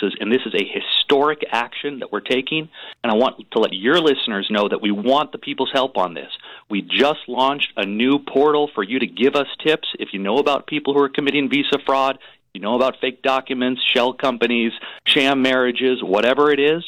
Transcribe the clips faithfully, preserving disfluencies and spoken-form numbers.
visas, and this is a historic action that we're taking, and I want to let your listeners know that we want the people's help on this. We just launched a new portal for you to give us tips if you know about people who are committing visa fraud, you know about fake documents, shell companies, sham marriages, whatever it is.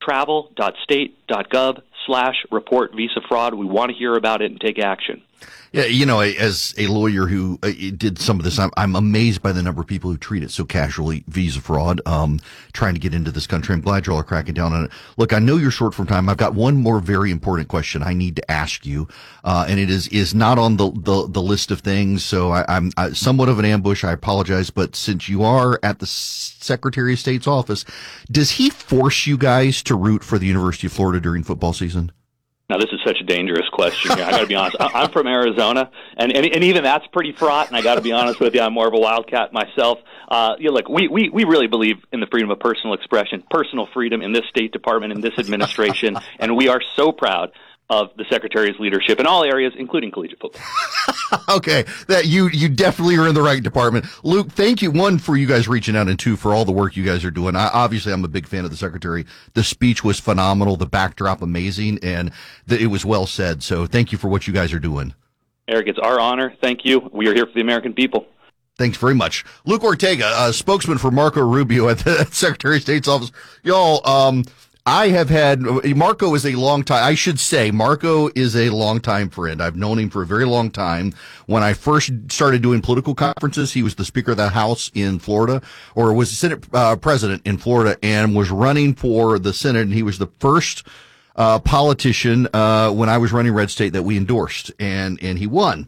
travel.state.gov slash report visa fraud. We want to hear about it and take action. Yeah, you know, as a lawyer who uh, did some of this, I'm, I'm amazed by the number of people who treat it so casually, visa fraud, um, trying to get into this country. I'm glad y'all are cracking down on it. Look, I know you're short from time. I've got one more very important question I need to ask you, uh, and it is is not on the, the, the list of things, so I, I'm I, somewhat of an ambush. I apologize, but since you are at the Secretary of State's office, does he force you guys to root for the University of Florida during football season? Now, this is such a dangerous question here. I got to be honest. I'm from Arizona, and, and and even that's pretty fraught. And I got to be honest with you, I'm more of a wildcat myself. Uh, you know, look, we, we we really believe in the freedom of personal expression, personal freedom in this State Department, in this administration, and we are so proud of the Secretary's leadership in all areas, including collegiate football. Okay, that you you definitely are in the right department. Luke, thank you, one, for you guys reaching out, and two, for all the work you guys are doing. I, obviously, I'm a big fan of the Secretary. The speech was phenomenal, the backdrop amazing, and the, it was well said. So thank you for what you guys are doing. Eric, it's our honor. Thank you. We are here for the American people. Thanks very much. Luke Ortega, a spokesman for Marco Rubio at the Secretary of State's office. Y'all, um... I have had, Marco is a long time, I should say, Marco is a long-time friend. I've known him for a very long time. When I first started doing political conferences, he was the Speaker of the House in Florida, or was the Senate uh, President in Florida, and was running for the Senate, and he was the first uh, politician uh, when I was running Red State that we endorsed, and, and he won.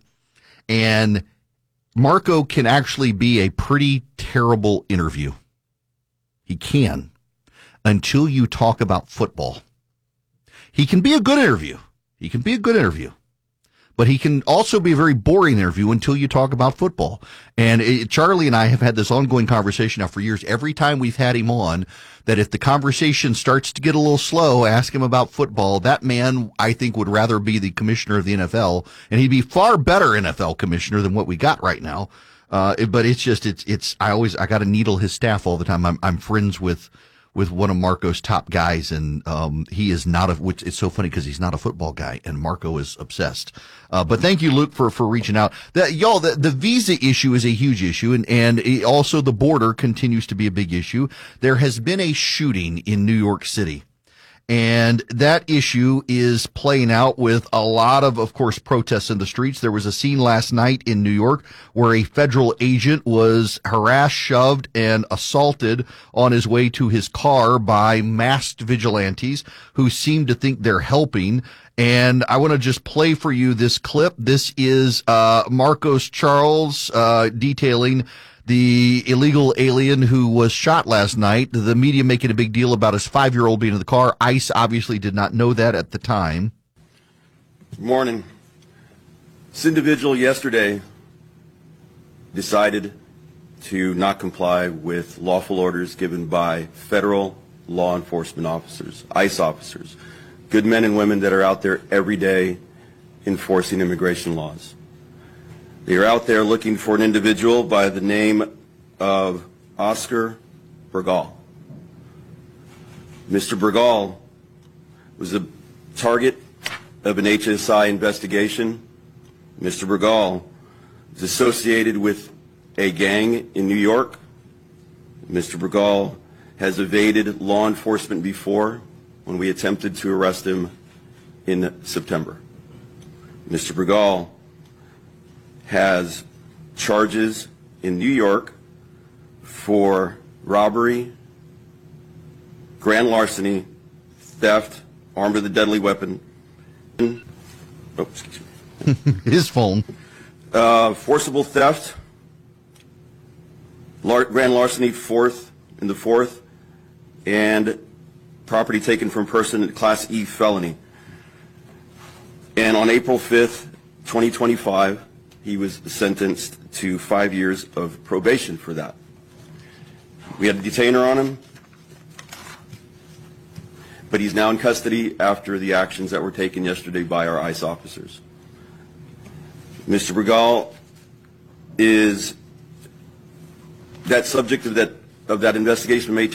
And Marco can actually be a pretty terrible interview. He can. Until you talk about football. He can be a good interview. He can be a good interview. But he can also be a very boring interview until you talk about football. And it, Charlie and I have had this ongoing conversation now for years. Every time we've had him on, that if the conversation starts to get a little slow, ask him about football. That man, I think, would rather be the commissioner of the N F L. And he'd be far better N F L commissioner than what we got right now. Uh, but it's just, it's, it's, I always, I got to needle his staff all the time. I'm, I'm friends with, with one of Marco's top guys, and um, he is not a, which it's so funny because he's not a football guy, and Marco is obsessed. Uh, but thank you, Luke, for, for reaching out. That, y'all, the, the visa issue is a huge issue, and, and it, also the border continues to be a big issue. There has been a shooting in New York City. And that issue is playing out with a lot of, of course, protests in the streets. There was a scene last night in New York where a federal agent was harassed, shoved, and assaulted on his way to his car by masked vigilantes who seem to think they're helping. And I want to just play for you this clip. This is uh Marcos Charles uh detailing the illegal alien who was shot last night. The media making a big deal about his five-year-old being in the car. ICE obviously did not know that at the time. Good morning. This individual yesterday decided to not comply with lawful orders given by federal law enforcement officers, ICE officers, good men and women that are out there every day enforcing immigration laws. They are out there looking for an individual by the name of Oscar Bergal. Mister Bergal was a target of an H S I investigation. Mister Bergal is associated with a gang in New York. Mister Bergal has evaded law enforcement before when we attempted to arrest him in September. Mister Bergal has charges in New York for robbery, grand larceny, theft, armed with a deadly weapon. Oh, excuse me. His phone. Uh, forcible theft, lar- grand larceny, fourth in the fourth, and property taken from person, Class E felony. And on April fifth, twenty twenty-five, he was sentenced to five years of probation for that. We had a detainer on him, but he's now in custody after the actions that were taken yesterday by our ICE officers. Mister Bergal is that subject of that of that investigation may